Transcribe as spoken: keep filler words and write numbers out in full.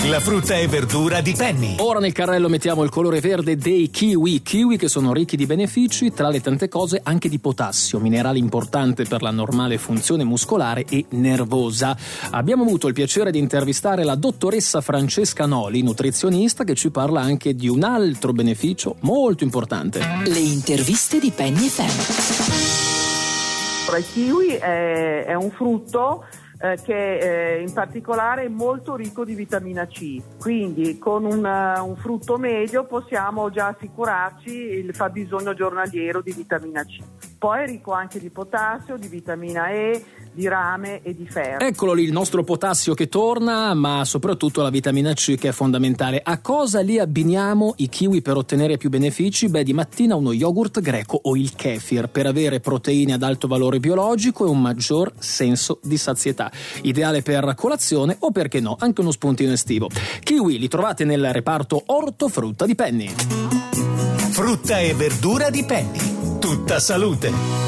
La frutta e verdura di Penny. Ora nel carrello mettiamo il colore verde dei kiwi. Kiwi che sono ricchi di benefici, tra le tante cose anche di potassio, minerale importante per la normale funzione muscolare e nervosa. Abbiamo avuto il piacere di intervistare la dottoressa Francesca Noli, nutrizionista, che ci parla anche di un altro beneficio molto importante. Le interviste di Penny F M. Il kiwi è, è un frutto eh, che eh, in particolare è molto ricco di vitamina C, quindi con un, uh, un frutto medio possiamo già assicurarci il fabbisogno giornaliero di vitamina C. Poi è ricco anche di potassio, di vitamina E, di rame e di ferro. Eccolo lì il nostro potassio che torna, ma soprattutto la vitamina C che è fondamentale. A cosa li abbiniamo i kiwi per ottenere più benefici? Beh, di mattina uno yogurt greco o il kefir per avere proteine ad alto valore biologico e un maggior senso di sazietà. Ideale per colazione o, perché no, anche uno spuntino estivo. Kiwi li trovate nel reparto ortofrutta di Penny. Frutta e verdura di Penny. Tutta salute.